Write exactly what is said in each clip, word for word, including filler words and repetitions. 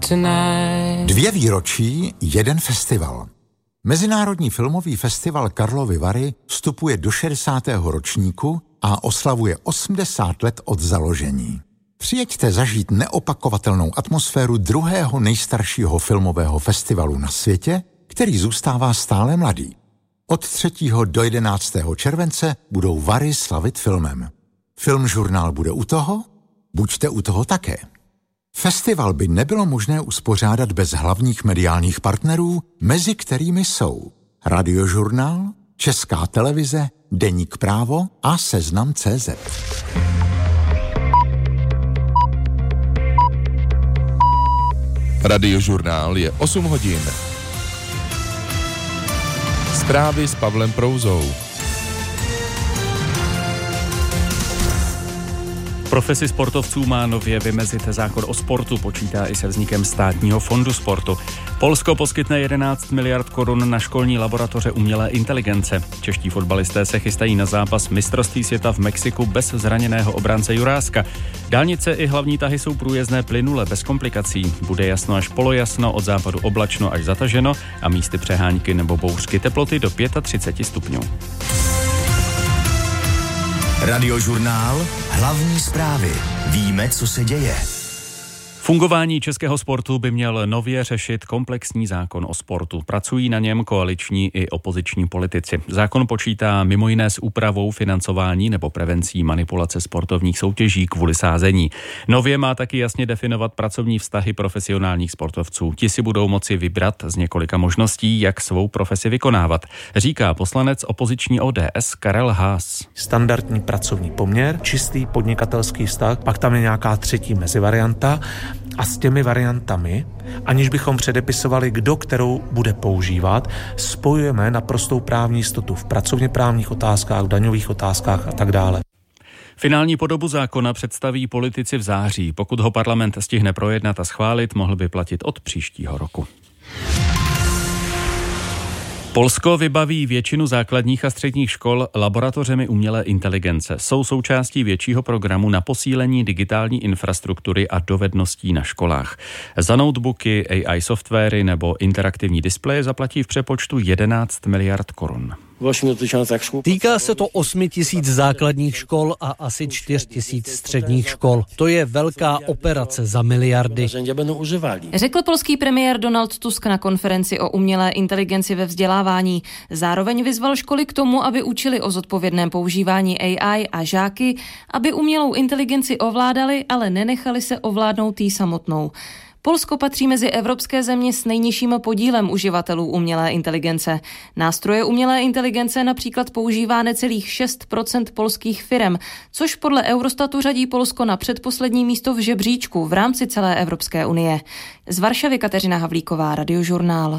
tonight. Dvě výročí, jeden festival. Mezinárodní filmový festival Karlovy Vary vstupuje do šedesátého ročníku a oslavuje osmdesát let od založení. Přijeďte zažít neopakovatelnou atmosféru druhého nejstaršího filmového festivalu na světě, který zůstává stále mladý. Od třetího do jedenáctého července budou Vary slavit filmem. Filmžurnál bude u toho? Buďte u toho také. Festival by nebylo možné uspořádat bez hlavních mediálních partnerů, mezi kterými jsou Radiožurnál, Česká televize, Deník Právo a Seznam tečka cé zet. Radiožurnál je osm hodin. Zprávy s Pavlem Prouzou. Profesi sportovců má nově vymezit zákon o sportu, počítá i se vznikem státního fondu sportu. Polsko poskytne jedenáct miliard korun na školní laboratoře umělé inteligence. Čeští fotbalisté se chystají na zápas mistrovství světa v Mexiku bez zraněného obránce Juráska. Dálnice i hlavní tahy jsou průjezdné plynule, bez komplikací. Bude jasno až polojasno, od západu oblačno až zataženo a místy přehánky nebo bouřky, teploty do třicet pět stupňů. Radiožurnál, hlavní zprávy. Víme, co se děje. Fungování českého sportu by měl nově řešit komplexní zákon o sportu. Pracují na něm koaliční i opoziční politici. Zákon počítá mimo jiné s úpravou financování nebo prevencí manipulace sportovních soutěží kvůli sázení. Nově má taky jasně definovat pracovní vztahy profesionálních sportovců. Ti si budou moci vybrat z několika možností, jak svou profesi vykonávat, říká poslanec opoziční O D S Karel Haas. Standardní pracovní poměr, čistý podnikatelský vztah, pak tam je nějaká třetí mezivarianta. A s těmi variantami, aniž bychom předepisovali, kdo kterou bude používat, spojujeme naprostou právní jistotu v pracovně právních otázkách, v daňových otázkách a tak dále. Finální podobu zákona představí politici v září. Pokud ho parlament stihne projednat a schválit, mohl by platit od příštího roku. Polsko vybaví většinu základních a středních škol laboratořemi umělé inteligence. Jsou součástí většího programu na posílení digitální infrastruktury a dovedností na školách. Za notebooky, A I softwary nebo interaktivní displeje zaplatí v přepočtu jedenáct miliard korun. Týká se to osmi tisíc základních škol a asi čtyři tisíc středních škol. To je velká operace za miliardy. Řekl polský premiér Donald Tusk na konferenci o umělé inteligenci ve vzdělávání. Zároveň vyzval školy k tomu, aby učili o zodpovědném používání A I a žáky, aby umělou inteligenci ovládali, ale nenechali se ovládnout jí samotnou. Polsko patří mezi evropské země s nejnižším podílem uživatelů umělé inteligence. Nástroje umělé inteligence například používá necelých šest procent polských firem, což podle Eurostatu řadí Polsko na předposlední místo v žebříčku v rámci celé Evropské unie. Z Varšavy Kateřina Havlíková, Radiožurnál.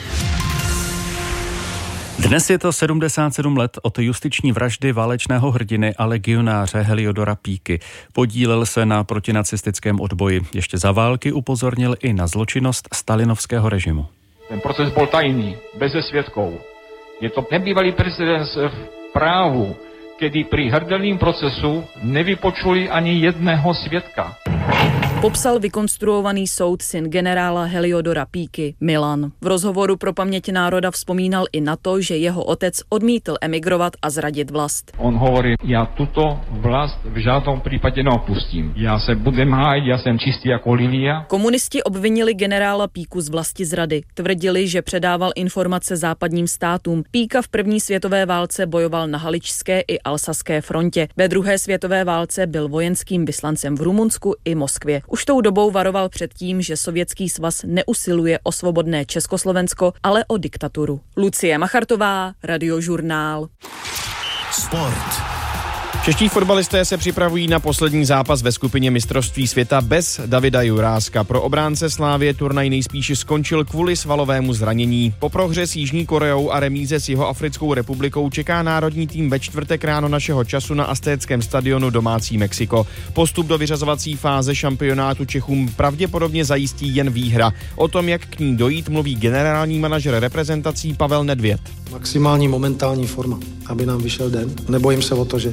Dnes je to sedmdesát sedm let od justiční vraždy válečného hrdiny a legionáře Heliodora Píky. Podílel se na protinacistickém odboji. Ještě za války upozornil i na zločinnost stalinovského režimu. Ten proces byl tajný, bez svědků. Je to nebývalý precedens v právu, kdy při hrdelným procesu nevypočuli ani jedného svědka. Popsal vykonstruovaný soud syn generála Heliodora Píky, Milan. V rozhovoru pro Paměť národa vzpomínal i na to, že jeho otec odmítl emigrovat a zradit vlast. On hovorí, já tuto vlast v žádném případě neopustím. Já se budem hájit, já jsem čistý jako lilia. Komunisti obvinili generála Píku z vlasti zrady. Tvrdili, že předával informace západním státům. Píka v první světové válce bojoval na Haličské i Alsaské frontě. Ve druhé světové válce byl vojenským vyslancem v Rumunsku i Moskvě. Už tou dobou varoval před tím, že Sovětský svaz neusiluje o svobodné Československo, ale o diktaturu. Lucie Machartová, Radiožurnál. Sport. Čeští fotbalisté se připravují na poslední zápas ve skupině mistrovství světa bez Davida Juráska. Pro obránce Slávie turnaj nejspíše skončil kvůli svalovému zranění. Po prohře s Jižní Koreou a remíze s Jihoafrickou republikou čeká národní tým ve čtvrtek ráno našeho času na Aztéckém stadionu domácí Mexiko. Postup do vyřazovací fáze šampionátu Čechům pravděpodobně zajistí jen výhra. O tom, jak k ní dojít, mluví generální manažer reprezentací Pavel Nedvěd. Maximální momentální forma, aby nám vyšel den. Nebojím se o to, že trenér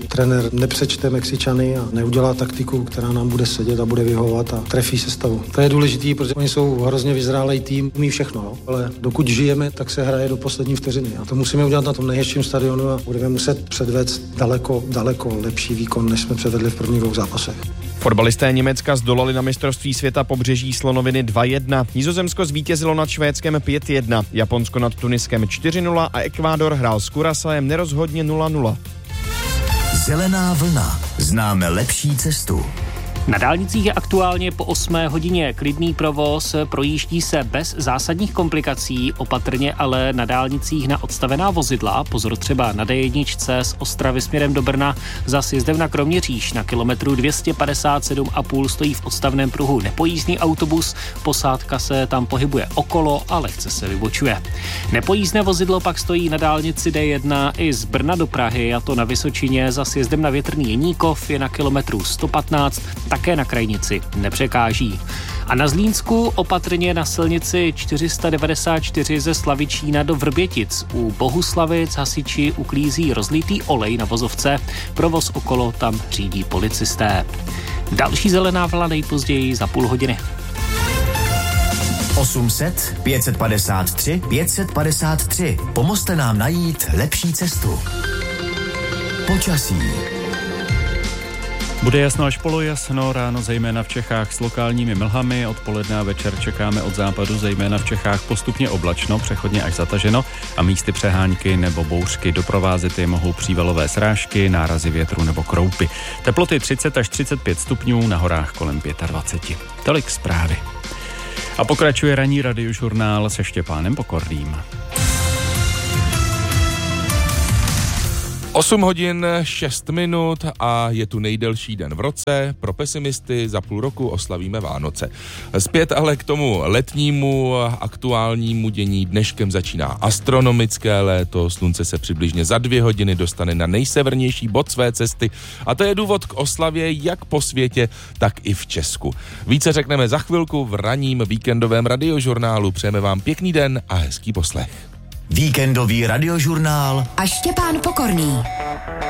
trenér nepřečte Mexičany a neudělá taktiku, která nám bude sedět a bude vyhovovat a trefí sestavu. To je důležitý, protože oni jsou hrozně vyzrálej tým, umí všechno, no? Ale dokud žijeme, tak se hraje do poslední vteřiny. A to musíme udělat na tom nejhezčím stadionu a budeme muset předvést daleko, daleko lepší výkon, než jsme předvedli v prvních dvou zápasech. Fotbalisté Německa zdolali na mistrovství světa pobřeží slonoviny dva jedna. Nizozemsko zvítězilo nad Švédskem pět jedna, Japonsko nad Tuniskem čtyři nula a Ekvádor hrál s Curaçaem nerozhodně nula nula. Zelená vlna. Známe lepší cestu. Na dálnicích je aktuálně po osmé hodině klidný provoz, projíždí se bez zásadních komplikací, opatrně ale na dálnicích na odstavená vozidla, pozor třeba na dé jedna z Ostravy směrem do Brna, za sjezdem na Kroměříž na kilometru dvě stě padesát sedm a půl stojí v odstavném pruhu nepojízdný autobus, posádka se tam pohybuje okolo a lehce se vybočuje. Nepojízdné vozidlo pak stojí na dálnici dé jedna i z Brna do Prahy, a to na Vysočině za sjezdem na Větrný Jeníkov je na kilometru sto patnáct, také na krajnici nepřekáží. A na Zlínsku opatrně na silnici čtyři sta devadesát čtyři ze Slavičína do Vrbětic. U Bohuslavic hasiči uklízí rozlitý olej na vozovce. Provoz okolo tam řídí policisté. Další zelená vlna nejpozději za půl hodiny. osm set pět set padesát tři pět set padesát tři. Pomozte nám najít lepší cestu. Počasí. Bude jasno až polojasno, ráno zejména v Čechách s lokálními mlhami, odpoledne a večer čekáme od západu zejména v Čechách postupně oblačno, přechodně až zataženo a místy přehánky nebo bouřky. Doprovázet je mohou přívalové srážky, nárazy větru nebo kroupy. Teploty třicet až třicet pět stupňů, na horách kolem dvacet pět. Tolik zprávy. A pokračuje ranní radiožurnál se Štěpánem Pokorným. osm hodin šest minut a je tu nejdelší den v roce. Pro pesimisty za půl roku oslavíme Vánoce. Zpět ale k tomu letnímu aktuálnímu dění. Dneškem začíná astronomické léto. Slunce se přibližně za dvě hodiny dostane na nejsevernější bod své cesty a to je důvod k oslavě jak po světě, tak i v Česku. Více řekneme za chvilku v ranním víkendovém radiožurnálu. Přejeme vám pěkný den a hezký poslech. Víkendový radiožurnál a Štěpán Pokorný.